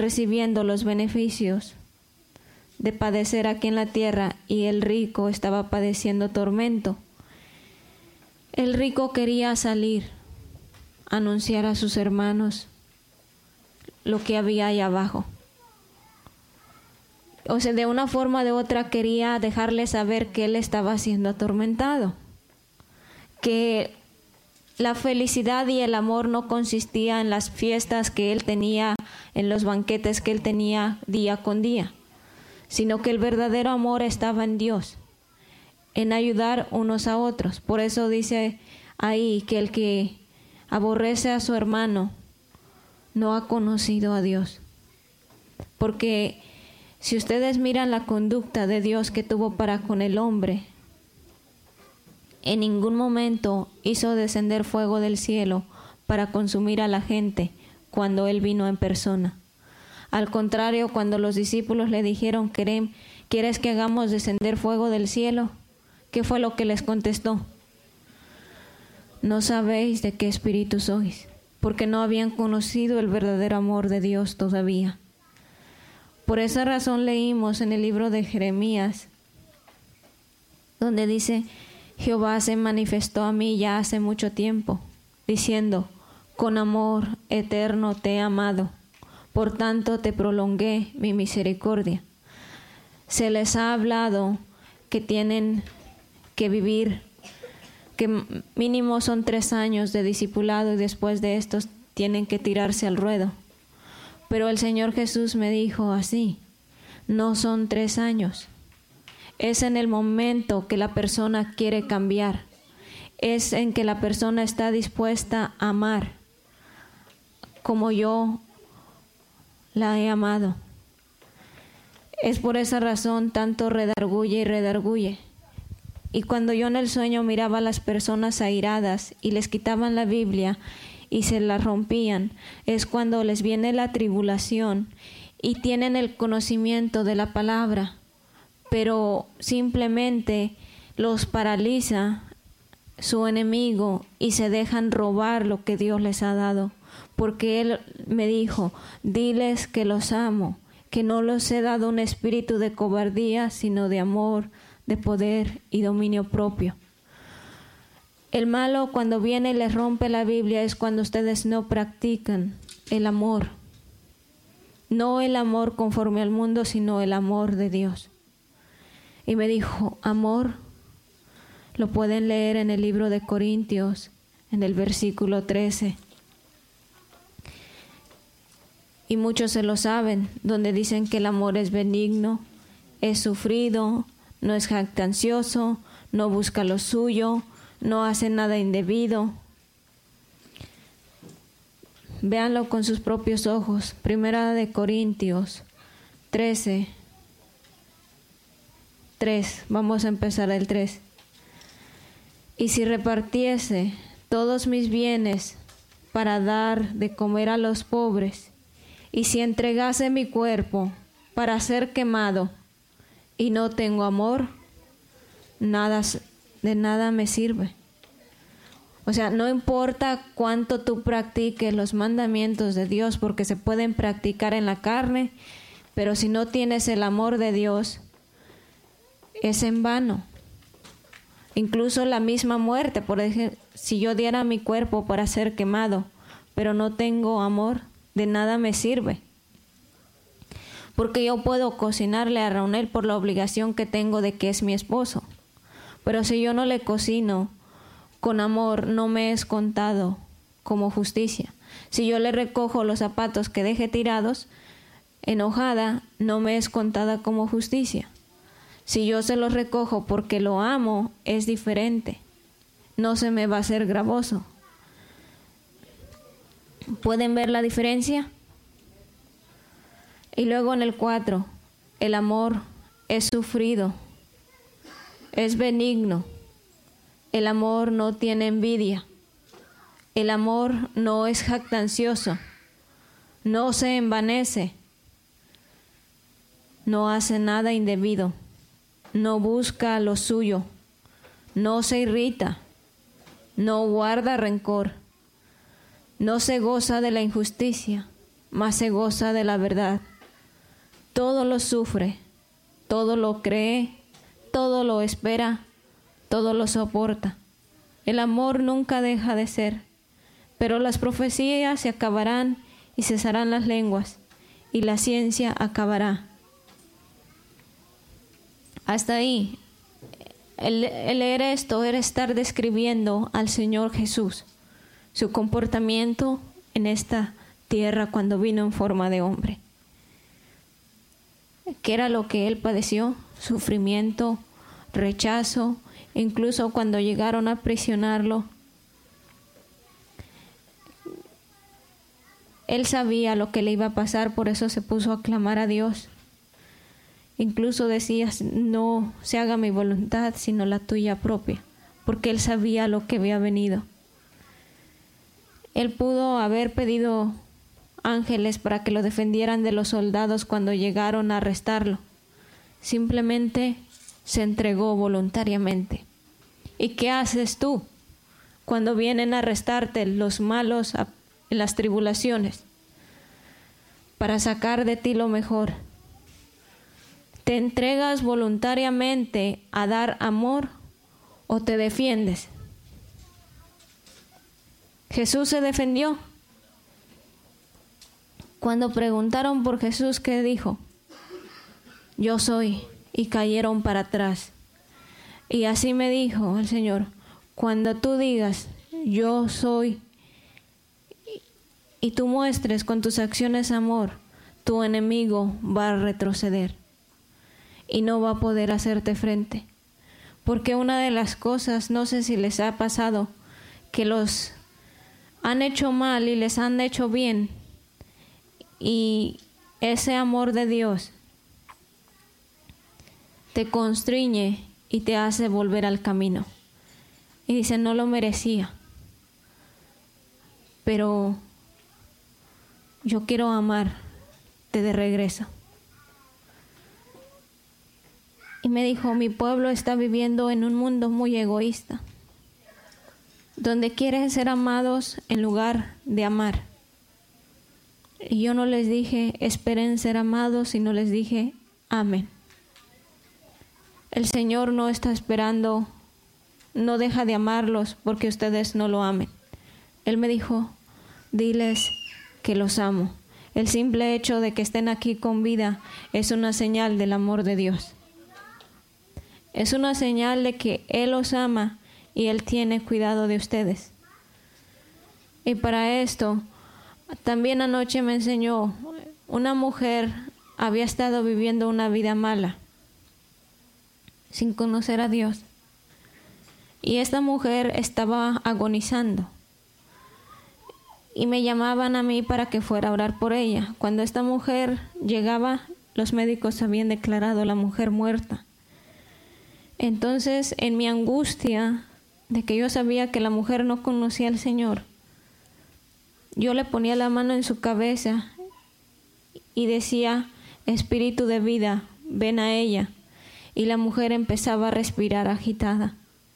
recibiendo los beneficios de padecer aquí en la tierra y el rico estaba padeciendo tormento. El rico quería salir a anunciar a sus hermanos lo que había ahí abajo. O sea, de una forma o de otra quería dejarles saber que él estaba siendo atormentado, que la felicidad y el amor no consistía en las fiestas que él tenía, en los banquetes que él tenía día con día, sino que el verdadero amor estaba en Dios, en ayudar unos a otros. Por eso dice ahí que el que aborrece a su hermano no ha conocido a Dios. Porque si ustedes miran la conducta de Dios que tuvo para con el hombre, en ningún momento hizo descender fuego del cielo para consumir a la gente cuando Él vino en persona. Al contrario, cuando los discípulos le dijeron, ¿quieres que hagamos descender fuego del cielo? ¿Qué fue lo que les contestó? No sabéis de qué espíritu sois, porque no habían conocido el verdadero amor de Dios todavía. Por esa razón leímos en el libro de Jeremías, donde dice, Jehová se manifestó a mí ya hace mucho tiempo, diciendo, con amor eterno te he amado, por tanto te prolongué mi misericordia. Se les ha hablado que tienen que vivir, que mínimo son 3 años de discipulado y después de estos tienen que tirarse al ruedo. Pero el Señor Jesús me dijo así, no son 3 años. Es en el momento que la persona quiere cambiar. Es en que la persona está dispuesta a amar como yo la he amado. Es por esa razón tanto redarguye y redarguye. Y cuando yo en el sueño miraba a las personas airadas y les quitaban la Biblia y se la rompían, es cuando les viene la tribulación y tienen el conocimiento de la palabra, pero simplemente los paraliza su enemigo y se dejan robar lo que Dios les ha dado. Porque Él me dijo, diles que los amo, que no los he dado un espíritu de cobardía, sino de amor, de poder y dominio propio. El malo cuando viene y les rompe la Biblia es cuando ustedes no practican el amor. No el amor conforme al mundo, sino el amor de Dios. Y me dijo, amor, lo pueden leer en el libro de Corintios, en el versículo 13. Y muchos se lo saben, donde dicen que el amor es benigno, es sufrido, no es jactancioso, no busca lo suyo, no hace nada indebido. Véanlo con sus propios ojos. Primera de Corintios 13, 3. Vamos a empezar el 3. Y si repartiese todos mis bienes para dar de comer a los pobres, y si entregase mi cuerpo para ser quemado y no tengo amor, de nada me sirve. O sea, no importa cuánto tú practiques los mandamientos de Dios, porque se pueden practicar en la carne, pero si no tienes el amor de Dios, es en vano. Incluso la misma muerte, por ejemplo, si yo diera mi cuerpo para ser quemado, pero no tengo amor, de nada me sirve. Porque yo puedo cocinarle a Raúl por la obligación que tengo de que es mi esposo. Pero si yo no le cocino con amor, no me es contado como justicia. Si yo le recojo los zapatos que deje tirados, enojada, no me es contada como justicia. Si yo se los recojo porque lo amo, es diferente. No se me va a hacer gravoso. ¿Pueden ver la diferencia? Y luego en el 4, el amor es sufrido, es benigno. El amor no tiene envidia. El amor no es jactancioso, no se envanece, no hace nada indebido, no busca lo suyo, no se irrita, no guarda rencor, no se goza de la injusticia, mas se goza de la verdad. Todo lo sufre, todo lo cree, todo lo espera, todo lo soporta. El amor nunca deja de ser, pero las profecías se acabarán y cesarán las lenguas, y la ciencia acabará. Hasta ahí, el leer esto era estar describiendo al Señor Jesús, su comportamiento en esta tierra cuando vino en forma de hombre. ¿Qué era lo que Él padeció? Sufrimiento, rechazo, incluso cuando llegaron a aprisionarlo. Él sabía lo que le iba a pasar, por eso se puso a clamar a Dios. Incluso decía, no se haga mi voluntad, sino la tuya propia, porque Él sabía lo que había venido. Él pudo haber pedido ángeles para que lo defendieran de los soldados cuando llegaron a arrestarlo. Simplemente se entregó voluntariamente. ¿Y qué haces tú cuando vienen a arrestarte los malos en las tribulaciones? Para sacar de ti lo mejor. ¿Te entregas voluntariamente a dar amor o te defiendes? Jesús se defendió. Cuando preguntaron por Jesús, ¿qué dijo? Yo soy, y cayeron para atrás. Y así me dijo el Señor, cuando tú digas, yo soy, y tú muestres con tus acciones amor, tu enemigo va a retroceder y no va a poder hacerte frente. Porque una de las cosas, no sé si les ha pasado, que los han hecho mal y les han hecho bien, y ese amor de Dios te constriñe y te hace volver al camino. Y dice, no lo merecía, pero yo quiero amarte de regreso. Y me dijo, mi pueblo está viviendo en un mundo muy egoísta, donde quieren ser amados en lugar de amar. Y yo no les dije, esperen ser amados, sino les dije, amen. El Señor no está esperando, no deja de amarlos porque ustedes no lo amen. Él me dijo, diles que los amo. El simple hecho de que estén aquí con vida es una señal del amor de Dios. Es una señal de que Él los ama y Él tiene cuidado de ustedes. Y para esto, también anoche me enseñó, una mujer había estado viviendo una vida mala, sin conocer a Dios. Y esta mujer estaba agonizando. Y me llamaban a mí para que fuera a orar por ella. Cuando esta mujer llegaba, los médicos habían declarado a la mujer muerta. Entonces, en mi angustia de que yo sabía que la mujer no conocía al Señor, yo le ponía la mano en su cabeza y decía, Espíritu de vida, ven a ella. Y la mujer empezaba a respirar agitada.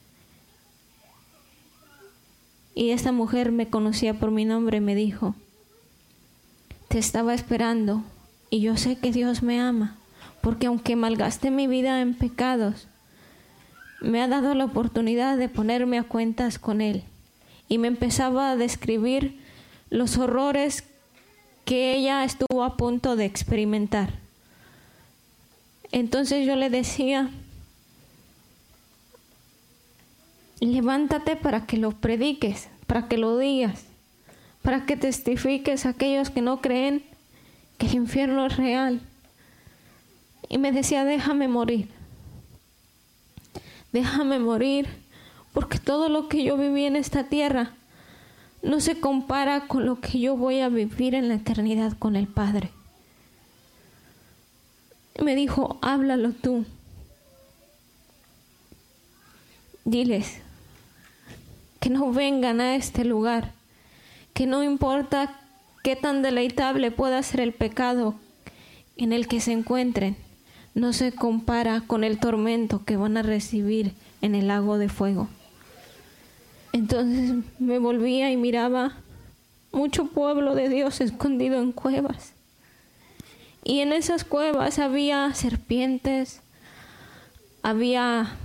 Y esta mujer me conocía por mi nombre y me dijo, te estaba esperando y yo sé que Dios me ama, porque aunque malgasté mi vida en pecados, me ha dado la oportunidad de ponerme a cuentas con Él. Y me empezaba a describir los horrores que ella estuvo a punto de experimentar. Entonces yo le decía, levántate para que lo prediques, para que lo digas, para que testifiques a aquellos que no creen que el infierno es real. Y me decía, déjame morir, porque todo lo que yo viví en esta tierra no se compara con lo que yo voy a vivir en la eternidad con el Padre. Y me dijo, háblalo tú. Diles que no vengan a este lugar, que no importa qué tan deleitable pueda ser el pecado en el que se encuentren, no se compara con el tormento que van a recibir en el lago de fuego. Entonces me volvía y miraba mucho pueblo de Dios escondido en cuevas. Y en esas cuevas había serpientes, había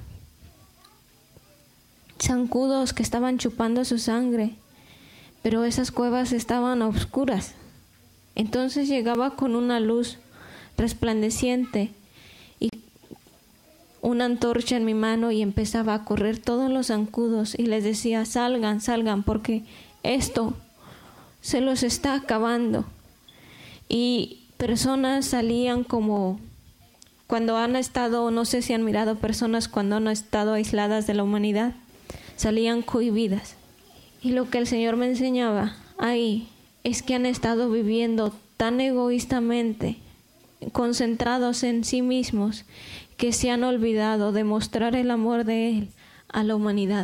zancudos que estaban chupando su sangre, pero esas cuevas estaban oscuras. Entonces llegaba con una luz resplandeciente y una antorcha en mi mano y empezaba a correr todos los zancudos y les decía: salgan, salgan, porque esto se los está acabando. Y personas salían como cuando han estado, no sé si han mirado personas cuando han estado aisladas de la humanidad, salían cohibidas. Y lo que el Señor me enseñaba ahí es que han estado viviendo tan egoístamente, concentrados en sí mismos, que se han olvidado de mostrar el amor de Él a la humanidad.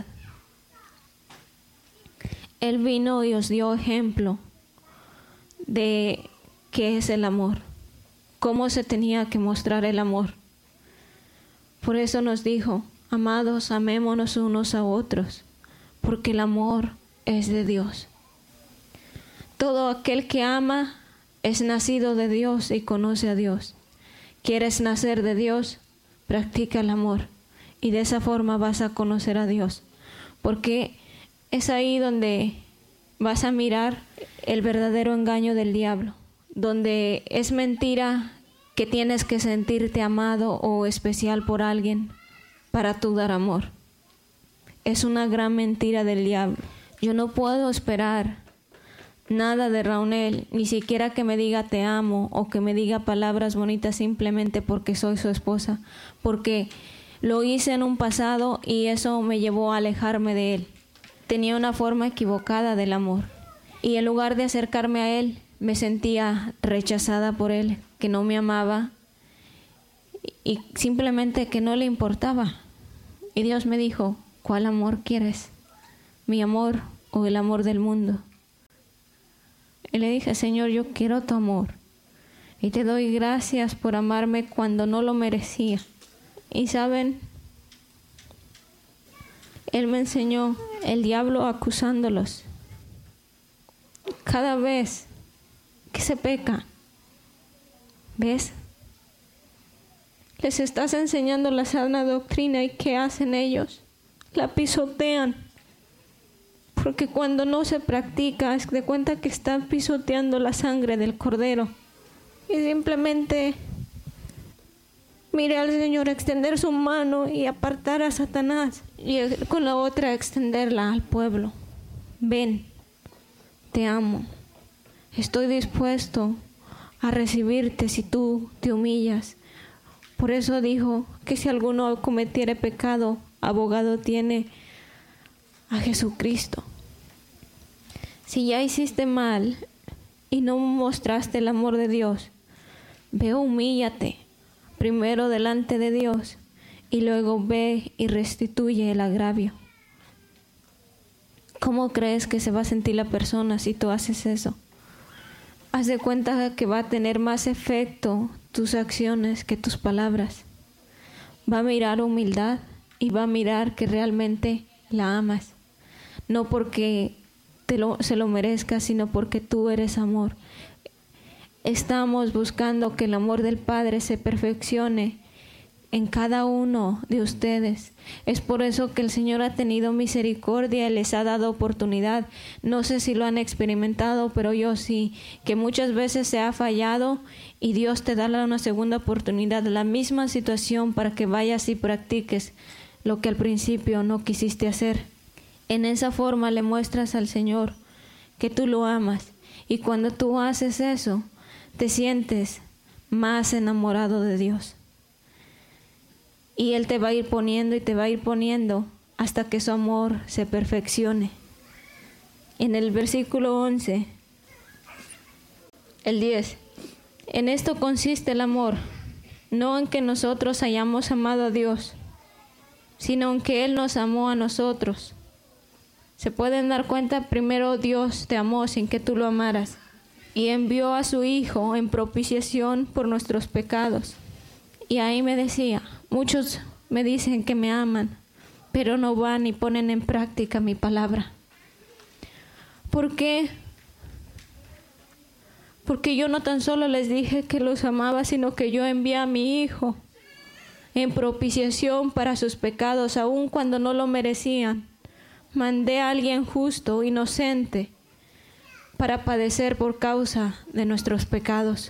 Él vino y os dio ejemplo de qué es el amor, cómo se tenía que mostrar el amor. Por eso nos dijo: amados, amémonos unos a otros, porque el amor es de Dios. Todo aquel que ama es nacido de Dios y conoce a Dios. ¿Quieres nacer de Dios? Practica el amor, y de esa forma vas a conocer a Dios, porque es ahí donde vas a mirar el verdadero engaño del diablo, donde es mentira que tienes que sentirte amado o especial por alguien para tú dar amor. Es una gran mentira del diablo. Yo no puedo esperar nada de Raunel, ni siquiera que me diga te amo o que me diga palabras bonitas simplemente porque soy su esposa, porque lo hice en un pasado y eso me llevó a alejarme de él. Tenía una forma equivocada del amor y en lugar de acercarme a él me sentía rechazada por él, que no me amaba y simplemente que no le importaba. Y Dios me dijo: ¿cuál amor quieres? ¿Mi amor o el amor del mundo? Y le dije: Señor, yo quiero tu amor y te doy gracias por amarme cuando no lo merecía. Y saben, Él me enseñó el diablo acusándolos. Cada vez que se peca, ¿ves? Les estás enseñando la sana doctrina y ¿qué hacen ellos? La pisotean. Porque cuando no se practica, es de cuenta que están pisoteando la sangre del Cordero. Y simplemente mire al Señor extender su mano y apartar a Satanás. Y con la otra extenderla al pueblo. Ven, te amo. Estoy dispuesto a recibirte si tú te humillas. Por eso dijo que si alguno cometiere pecado, abogado tiene a Jesucristo. Si ya hiciste mal y no mostraste el amor de Dios, ve, humíllate primero delante de Dios y luego ve y restituye el agravio. ¿Cómo crees que se va a sentir la persona si tú haces eso? Haz de cuenta que va a tener más efecto tus acciones que tus palabras. Va a mirar humildad y va a mirar que realmente la amas. No porque se lo merezcas, sino porque tú eres amor. Estamos buscando que el amor del Padre se perfeccione en cada uno de ustedes. Es por eso que el Señor ha tenido misericordia y les ha dado oportunidad. No sé si lo han experimentado, pero yo sí, que muchas veces se ha fallado y Dios te da una segunda oportunidad, la misma situación, para que vayas y practiques lo que al principio no quisiste hacer. En esa forma le muestras al Señor que tú lo amas, y cuando tú haces eso, te sientes más enamorado de Dios. Y Él te va a ir poniendo y te va a ir poniendo hasta que su amor se perfeccione. En el versículo 11, el 10, en esto consiste el amor, no en que nosotros hayamos amado a Dios, sino en que Él nos amó a nosotros. Se pueden dar cuenta, primero Dios te amó sin que tú lo amaras y envió a su Hijo en propiciación por nuestros pecados. Y ahí me decía, muchos me dicen que me aman, pero no van y ponen en práctica mi palabra. ¿Por qué? Porque yo no tan solo les dije que los amaba, sino que yo envié a mi Hijo en propiciación para sus pecados, aun cuando no lo merecían. Mandé a alguien justo, inocente, para padecer por causa de nuestros pecados.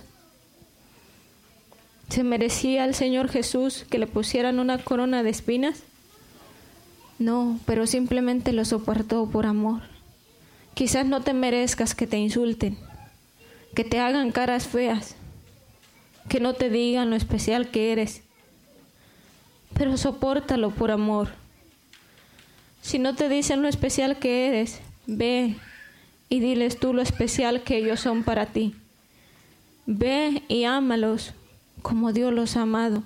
¿Se merecía el Señor Jesús que le pusieran una corona de espinas? No, pero simplemente lo soportó por amor. Quizás no te merezcas que te insulten, que te hagan caras feas, que no te digan lo especial que eres, pero sopórtalo por amor. Si no te dicen lo especial que eres, ve y diles tú lo especial que ellos son para ti. Ve y ámalos como Dios los ha amado.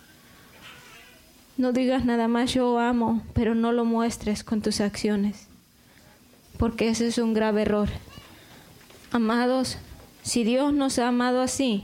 No digas nada más yo amo, pero no lo muestres con tus acciones, porque ese es un grave error. Amados, si Dios nos ha amado así,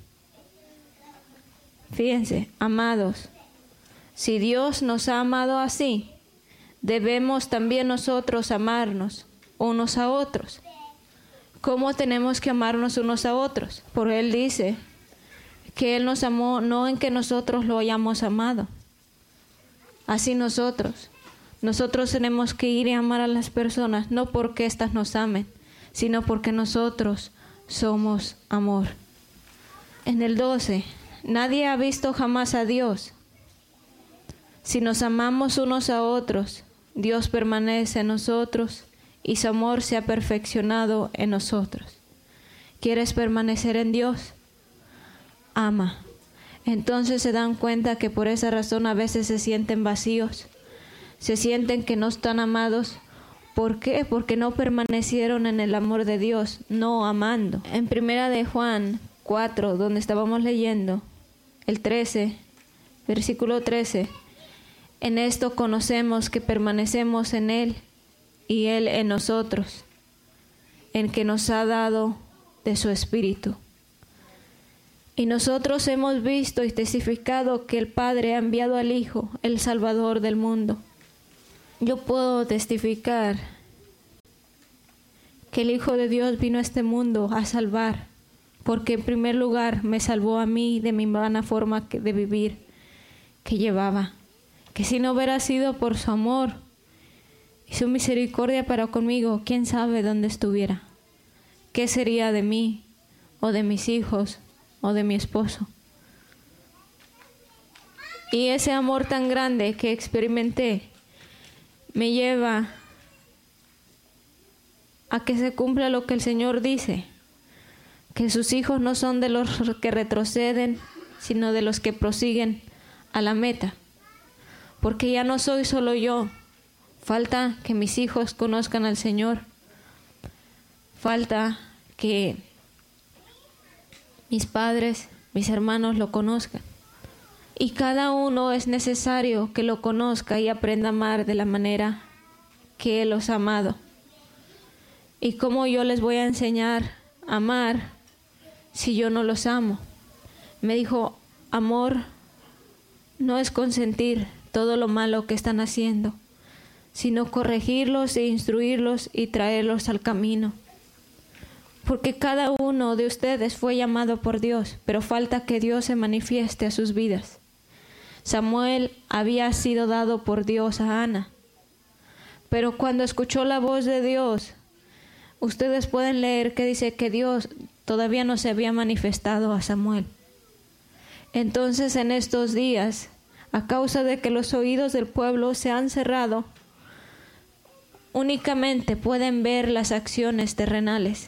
fíjense, amados, si Dios nos ha amado así, debemos también nosotros amarnos unos a otros. ¿Cómo tenemos que amarnos unos a otros? Porque Él dice que Él nos amó no en que nosotros lo hayamos amado. Así nosotros tenemos que ir y amar a las personas, no porque éstas nos amen, sino porque nosotros somos amor. En el 12, nadie ha visto jamás a Dios. Si nos amamos unos a otros, Dios permanece en nosotros y su amor se ha perfeccionado en nosotros. ¿Quieres permanecer en Dios? Ama. Entonces se dan cuenta que por esa razón a veces se sienten vacíos, se sienten que no están amados. ¿Por qué? Porque no permanecieron en el amor de Dios, no amando. En 1 de Juan 4, donde estábamos leyendo, el 13, versículo 13, en esto conocemos que permanecemos en Él y Él en nosotros, en que nos ha dado de su Espíritu. Y nosotros hemos visto y testificado que el Padre ha enviado al Hijo, el Salvador del mundo. Yo puedo testificar que el Hijo de Dios vino a este mundo a salvar, porque en primer lugar me salvó a mí de mi vana forma de vivir que llevaba, que si no hubiera sido por su amor y su misericordia para conmigo, quién sabe dónde estuviera, qué sería de mí o de mis hijos o de mi esposo. Y ese amor tan grande que experimenté me lleva a que se cumpla lo que el Señor dice, que sus hijos no son de los que retroceden, sino de los que prosiguen a la meta. Porque ya no soy solo yo, falta que mis hijos conozcan al Señor, falta que mis padres, mis hermanos lo conozcan. Y cada uno es necesario que lo conozca y aprenda a amar de la manera que Él los ha amado. ¿Y cómo yo les voy a enseñar a amar si yo no los amo? Me dijo, amor no es consentir todo lo malo que están haciendo, sino corregirlos e instruirlos y traerlos al camino. Porque cada uno de ustedes fue llamado por Dios, pero falta que Dios se manifieste a sus vidas. Samuel había sido dado por Dios a Ana, pero cuando escuchó la voz de Dios, ustedes pueden leer que dice que Dios todavía no se había manifestado a Samuel. Entonces en estos días, a causa de que los oídos del pueblo se han cerrado, únicamente pueden ver las acciones terrenales.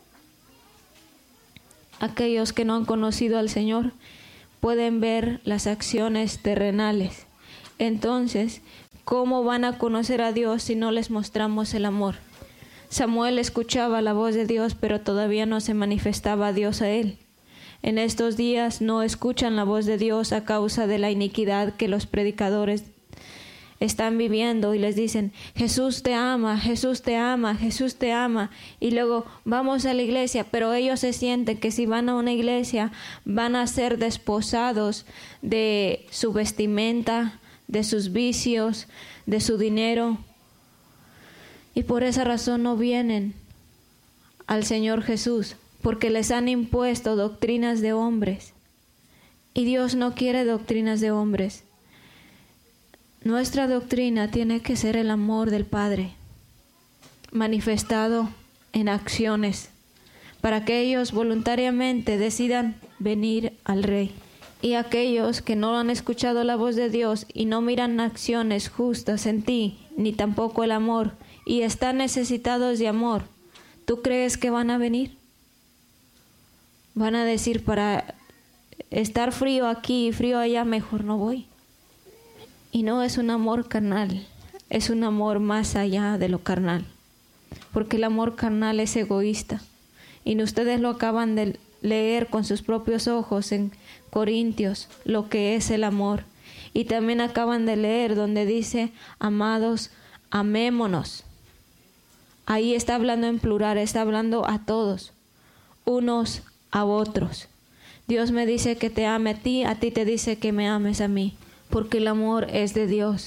Aquellos que no han conocido al Señor pueden ver las acciones terrenales. Entonces, ¿cómo van a conocer a Dios si no les mostramos el amor? Samuel escuchaba la voz de Dios, pero todavía no se manifestaba Dios a él. En estos días no escuchan la voz de Dios a causa de la iniquidad que los predicadores están viviendo y les dicen, Jesús te ama, Jesús te ama, Jesús te ama. Y luego vamos a la iglesia, pero ellos se sienten que si van a una iglesia van a ser desposados de su vestimenta, de sus vicios, de su dinero. Y por esa razón no vienen al Señor Jesús, porque les han impuesto doctrinas de hombres. Y Dios no quiere doctrinas de hombres. Nuestra doctrina tiene que ser el amor del Padre, manifestado en acciones, para que ellos voluntariamente decidan venir al Rey. Y aquellos que no han escuchado la voz de Dios y no miran acciones justas en ti, ni tampoco el amor, y están necesitados de amor, ¿tú crees que van a venir? Van a decir, para estar frío aquí y frío allá, mejor no voy. Y no es un amor carnal, es un amor más allá de lo carnal, porque el amor carnal es egoísta. Y ustedes lo acaban de leer con sus propios ojos en Corintios, lo que es el amor. Y también acaban de leer donde dice, amados, amémonos. Ahí está hablando en plural, está hablando a todos, unos a otros. Dios me dice que te ame a ti te dice que me ames a mí, porque el amor es de Dios.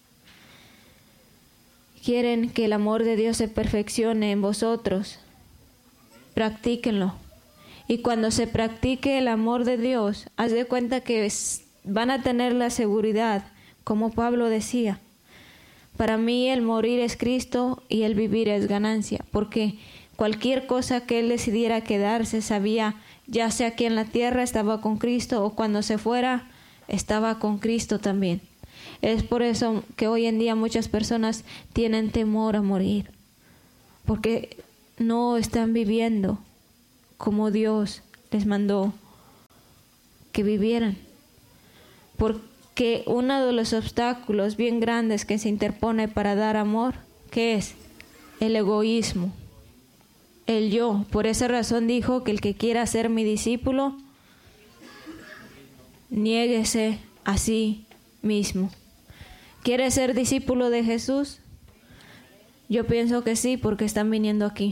Quieren que el amor de Dios se perfeccione en vosotros, practíquenlo. Y cuando se practique el amor de Dios, haz de cuenta que van a tener la seguridad, como Pablo decía, para mí el morir es Cristo y el vivir es ganancia, porque cualquier cosa que él decidiera quedarse, sabía, ya sea aquí en la tierra estaba con Cristo o cuando se fuera estaba con Cristo también. Es por eso que hoy en día muchas personas tienen temor a morir, porque no están viviendo como Dios les mandó que vivieran. Porque uno de los obstáculos bien grandes que se interpone para dar amor, ¿qué es? El egoísmo, el yo. Por esa razón dijo que el que quiera ser mi discípulo, niéguese a sí mismo. ¿Quiere ser discípulo de Jesús? Yo pienso que sí, porque están viniendo aquí.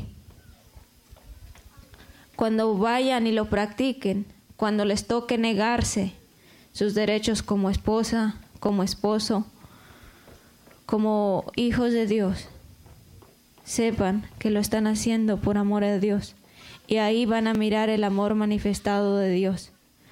Cuando vayan y lo practiquen, cuando les toque negarse sus derechos como esposa, como esposo, como hijos de Dios, sepan que lo están haciendo por amor a Dios. Y ahí van a mirar el amor manifestado de Dios.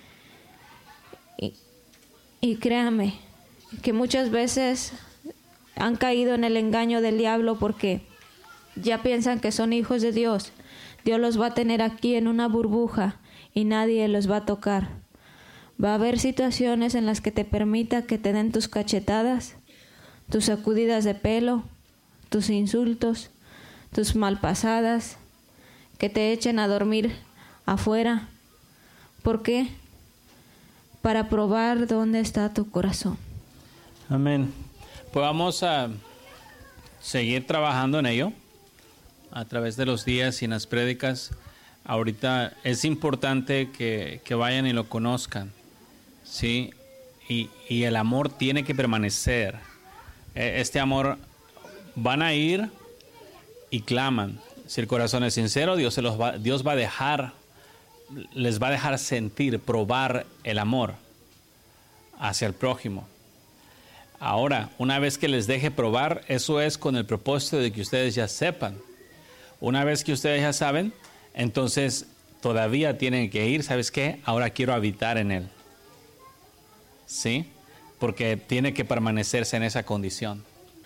Y créanme que muchas veces han caído en el engaño del diablo porque ya piensan que son hijos de Dios. Dios los va a tener aquí en una burbuja y nadie los va a tocar. Va a haber situaciones en las que te permita que te den tus cachetadas, tus sacudidas de pelo, tus insultos, tus malpasadas, que te echen a dormir afuera. ¿Por qué? Para probar dónde está tu corazón. Amén. Pues vamos a seguir trabajando en ello a través de los días y en las prédicas. Ahorita es importante que vayan y lo conozcan, ¿sí? Y el amor tiene que permanecer. Este amor, van a ir y claman. Si el corazón es sincero, Dios va a dejar, les va a dejar sentir, probar el amor hacia el prójimo. Ahora, una vez que les deje probar, eso es con el propósito de que ustedes ya sepan. Una vez que ustedes ya saben, entonces todavía tienen que ir, ¿sabes qué? Ahora quiero habitar en él. ¿Sí? Porque tiene que permanecerse en esa condición.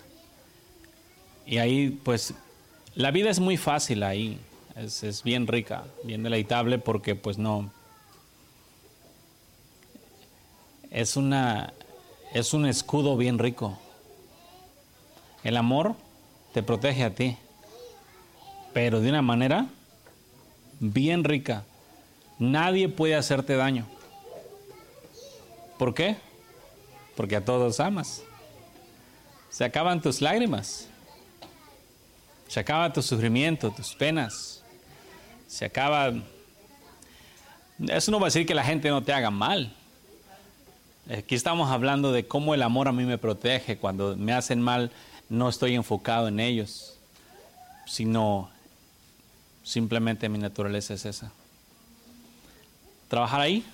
Y ahí, pues, la vida es muy fácil ahí. Es bien rica, bien deleitable porque, pues, no... Es un escudo bien rico. El amor te protege a ti, pero de una manera bien rica. Nadie puede hacerte daño. ¿Por qué? Porque a todos amas. Se acaban tus lágrimas. Se acaba tu sufrimiento, tus penas. Se acaba... Eso no va a decir que la gente no te haga mal. Aquí estamos hablando de cómo el amor a mí me protege. Cuando me hacen mal, no estoy enfocado en ellos, sino simplemente mi naturaleza es esa. Trabajar ahí,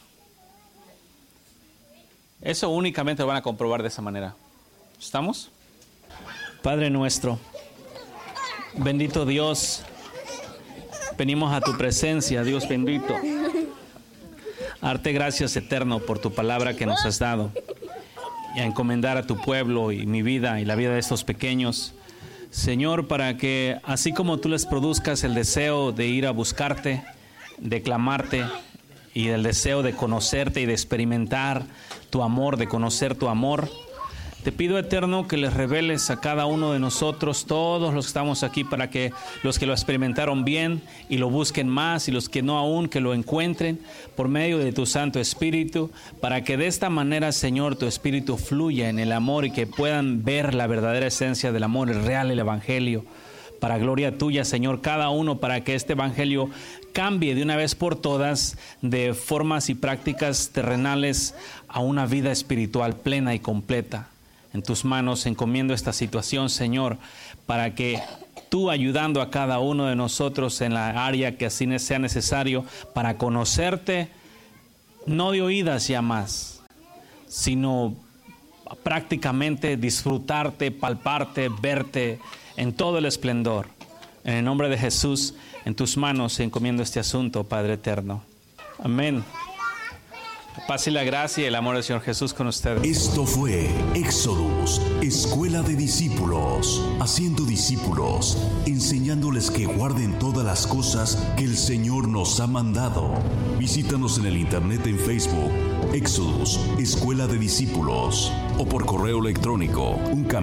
eso únicamente lo van a comprobar de esa manera. ¿Estamos? Padre nuestro, bendito Dios, venimos a tu presencia, Dios bendito. Darte gracias, Eterno, por tu palabra que nos has dado. Y a encomendar a tu pueblo y mi vida y la vida de estos pequeños. Señor, para que así como tú les produzcas el deseo de ir a buscarte, de clamarte y el deseo de conocerte y de experimentar tu amor, de conocer tu amor, te pido, Eterno, que les reveles a cada uno de nosotros, todos los que estamos aquí, para que los que lo experimentaron bien y lo busquen más, y los que no aún, que lo encuentren por medio de tu Santo Espíritu, para que de esta manera, Señor, tu Espíritu fluya en el amor y que puedan ver la verdadera esencia del amor, el real, el Evangelio. Para gloria tuya, Señor, cada uno, para que este Evangelio cambie de una vez por todas de formas y prácticas terrenales a una vida espiritual plena y completa. En tus manos encomiendo esta situación, Señor, para que tú, ayudando a cada uno de nosotros en la área que así sea necesario, para conocerte, no de oídas ya más, sino prácticamente disfrutarte, palparte, verte en todo el esplendor. En el nombre de Jesús, en tus manos encomiendo este asunto, Padre eterno. Amén. Paz y la gracia y el amor del Señor Jesús con ustedes. Esto fue Éxodus, Escuela de Discípulos, haciendo discípulos, enseñándoles que guarden todas las cosas que el Señor nos ha mandado. Visítanos en el internet en Facebook, Éxodus, Escuela de Discípulos, o por correo electrónico,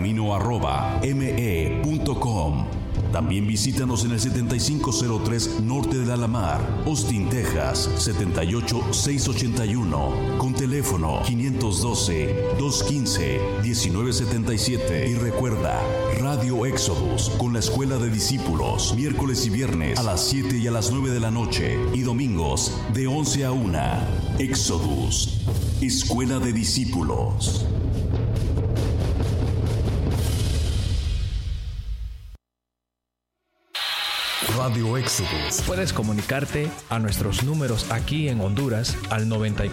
uncamino@me.com. También visítanos en el 7503 Norte de Alamar, Austin, Texas, 78681, con teléfono 512-215-1977. Y recuerda, Radio Éxodus con la Escuela de Discípulos, miércoles y viernes a las 7 y a las 9 de la noche, y domingos de 11 a 1. Éxodus, Escuela de Discípulos. Radio Éxodus. Puedes comunicarte a nuestros números aquí en Honduras al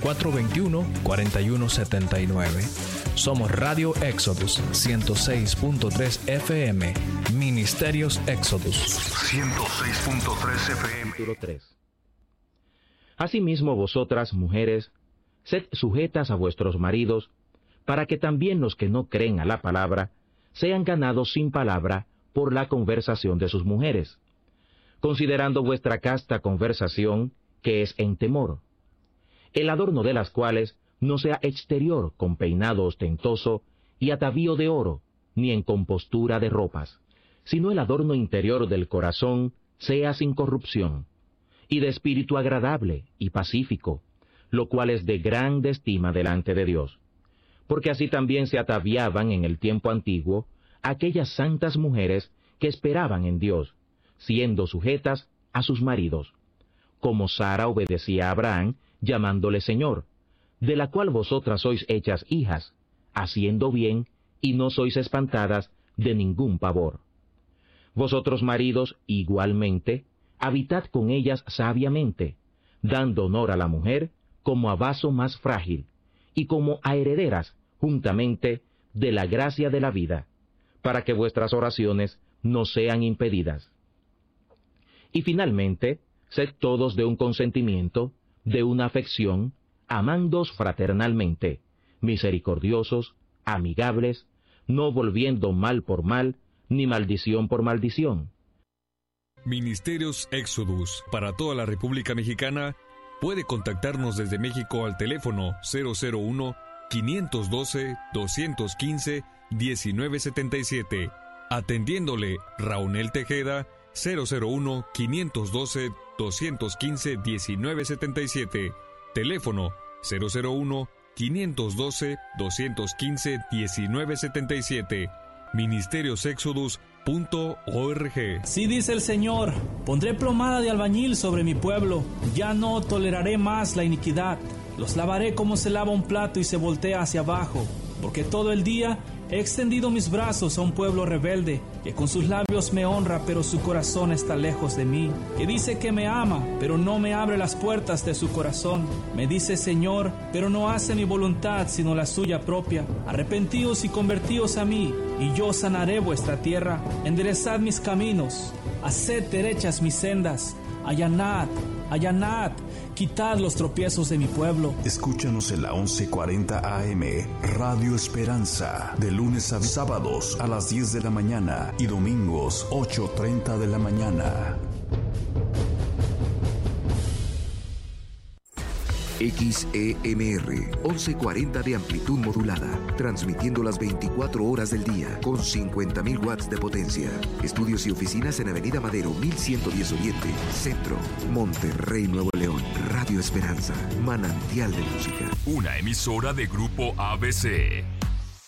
9421-4179. Somos Radio Éxodus 106.3 FM, Ministerios Éxodus 106.3 FM. 3. Asimismo vosotras, mujeres, sed sujetas a vuestros maridos, para que también los que no creen a la palabra sean ganados sin palabra por la conversación de sus mujeres, considerando vuestra casta conversación, que es en temor, el adorno de las cuales no sea exterior con peinado ostentoso y atavío de oro, ni en compostura de ropas, sino el adorno interior del corazón sea sin corrupción, y de espíritu agradable y pacífico, lo cual es de grande estima delante de Dios. Porque así también se ataviaban en el tiempo antiguo aquellas santas mujeres que esperaban en Dios, siendo sujetas a sus maridos, como Sara obedecía a Abraham, llamándole Señor, de la cual vosotras sois hechas hijas, haciendo bien, y no sois espantadas de ningún pavor. Vosotros, maridos, igualmente, habitad con ellas sabiamente, dando honor a la mujer como a vaso más frágil, y como a herederas, juntamente, de la gracia de la vida, para que vuestras oraciones no sean impedidas. Y finalmente, sed todos de un consentimiento, de una afección, amándoos fraternalmente, misericordiosos, amigables, no volviendo mal por mal, ni maldición por maldición. Ministerios Éxodus para toda la República Mexicana. Puede contactarnos desde México al teléfono 001-512-215-1977. Atendiéndole Raúl Tejeda, 001-512-215-1977. Teléfono 001-512-215-1977. Ministeriosexodus.org. Así dice el Señor: pondré plomada de albañil sobre mi pueblo, ya no toleraré más la iniquidad. Los lavaré como se lava un plato y se voltea hacia abajo, porque todo el día he extendido mis brazos a un pueblo rebelde, que con sus labios me honra, pero su corazón está lejos de mí, que dice que me ama, pero no me abre las puertas de su corazón. Me dice Señor, pero no hace mi voluntad, sino la suya propia. Arrepentíos y convertíos a mí, y yo sanaré vuestra tierra. Enderezad mis caminos, haced derechas mis sendas. allanad, allanad, quitad los tropiezos de mi pueblo. Escúchanos en la 1140 AM, Radio Esperanza, de lunes a sábados a las 10 de la mañana y domingos 8:30 de la mañana. XEMR 1140 de amplitud modulada, transmitiendo las 24 horas del día con 50.000 watts de potencia. Estudios y oficinas en Avenida Madero 1110 Oriente, Centro, Monterrey, Nuevo León. Radio Esperanza, manantial de música. Una emisora de Grupo ABC.